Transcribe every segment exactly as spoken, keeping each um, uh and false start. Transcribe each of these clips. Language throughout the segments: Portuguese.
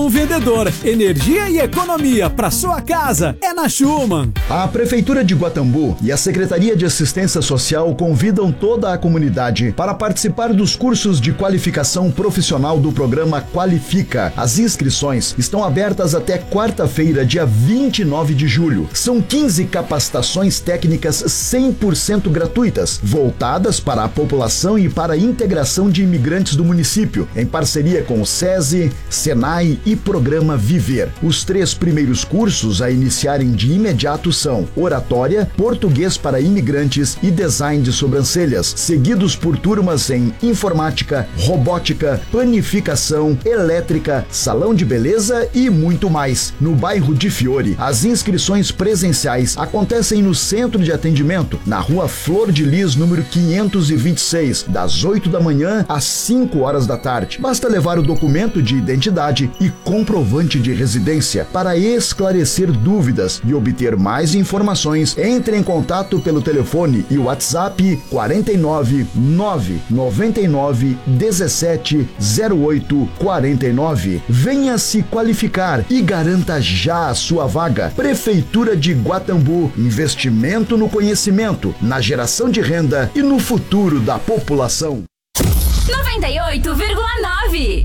Um vendedor, energia e economia para sua casa é na Schumann. A Prefeitura de Guatambu e a Secretaria de Assistência Social convidam toda a comunidade para participar dos cursos de qualificação profissional do programa Qualifica. As inscrições estão abertas até quarta-feira, dia vinte e nove de julho. São quinze capacitações técnicas cem por cento gratuitas, voltadas para a população e para a integração de imigrantes do município, em parceria com o SESI, Senai e Programa Viver. Os três primeiros cursos a iniciarem de imediato são Oratória, Português para Imigrantes e Design de Sobrancelhas, seguidos por turmas em Informática, Robótica, Panificação, Elétrica, Salão de Beleza e muito mais. No bairro de Fiore, as inscrições presenciais acontecem no Centro de Atendimento, na Rua Flor de Lis, número quinhentos e vinte e seis, das oito da manhã às cinco horas da tarde. Basta levar o documento de identidade e comprovante de residência. Para esclarecer dúvidas e obter mais informações, entre em contato pelo telefone e WhatsApp quarenta e nove, nove noventa e nove, dezessete, zero oito, quarenta e nove. Venha se qualificar e garanta já a sua vaga. Prefeitura de Guatambu, investimento no conhecimento, na geração de renda e no futuro da população. noventa e oito vírgula nove.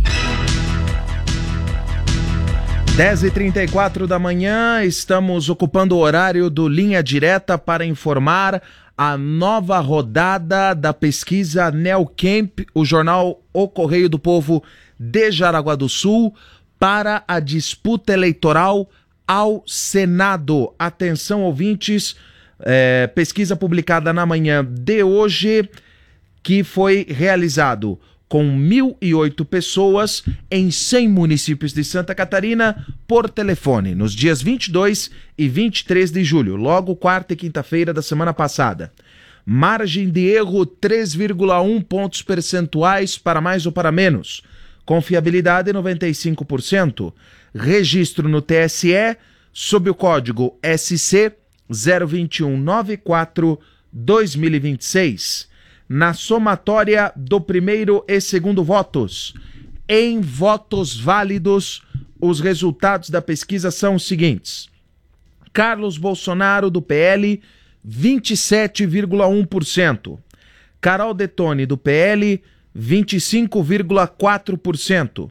dez e trinta e quatro da manhã, estamos ocupando o horário do Linha Direta para informar a nova rodada da pesquisa Neocamp, o jornal O Correio do Povo de Jaraguá do Sul, para a disputa eleitoral ao Senado. Atenção, ouvintes, é, pesquisa publicada na manhã de hoje, que foi realizado com mil e oito pessoas em cem municípios de Santa Catarina por telefone, nos dias vinte e dois e vinte e três de julho, logo quarta e quinta-feira da semana passada. Margem de erro três vírgula um pontos percentuais para mais ou para menos. Confiabilidade noventa e cinco por cento. Registro no T S E sob o código S C zero dois um nove quatro dois mil e vinte e seis. Na somatória do primeiro e segundo votos, em votos válidos, os resultados da pesquisa são os seguintes: Carlos Bolsonaro, do P L, vinte e sete vírgula um por cento. Carol Detone, do P L, vinte e cinco vírgula quatro por cento.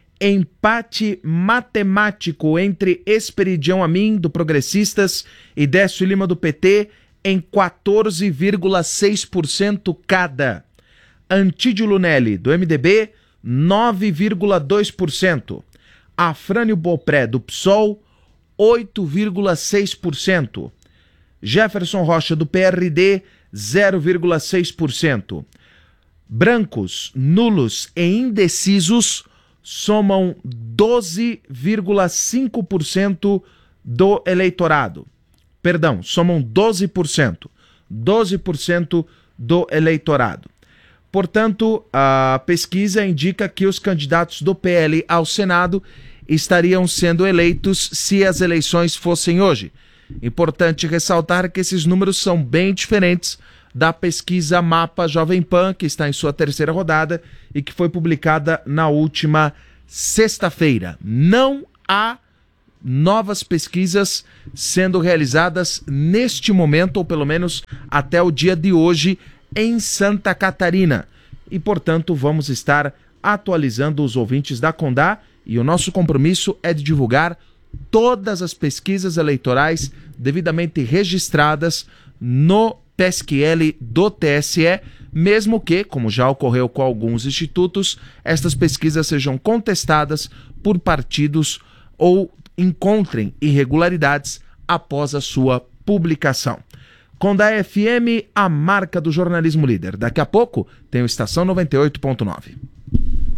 Empate matemático entre Esperidião Amin, do Progressistas, e Décio Lima, do P T, em quatorze vírgula seis por cento cada. Antídio Lunelli, do M D B, nove vírgula dois por cento. Afrânio Bopré, do P SOL, oito vírgula seis por cento. Jefferson Rocha, do P R D, zero vírgula seis por cento. Brancos, nulos e indecisos somam doze vírgula cinco por cento do eleitorado. Perdão, somam doze por cento. doze por cento do eleitorado. Portanto, a pesquisa indica que os candidatos do P L ao Senado estariam sendo eleitos se as eleições fossem hoje. Importante ressaltar que esses números são bem diferentes da pesquisa Mapa Jovem Pan, que está em sua terceira rodada e que foi publicada na última sexta-feira. Não há novas pesquisas sendo realizadas neste momento, ou pelo menos até o dia de hoje, em Santa Catarina. E, portanto, vamos estar atualizando os ouvintes da Condá, e o nosso compromisso é de divulgar todas as pesquisas eleitorais devidamente registradas no P E S C L do T S E, mesmo que, como já ocorreu com alguns institutos, estas pesquisas sejam contestadas por partidos ou encontrem irregularidades após a sua publicação. Condá F M, a marca do jornalismo líder. Daqui a pouco tem o Estação noventa e oito ponto nove.